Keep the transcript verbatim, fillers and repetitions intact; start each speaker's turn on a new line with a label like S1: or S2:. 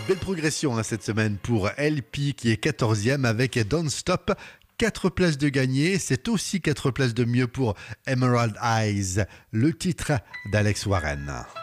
S1: belle progression hein, cette semaine pour L P qui est quatorzième avec Don't Stop. quatre places de gagné, c'est aussi quatre places de mieux pour Emerald Eyes, le titre d'Alex Warren.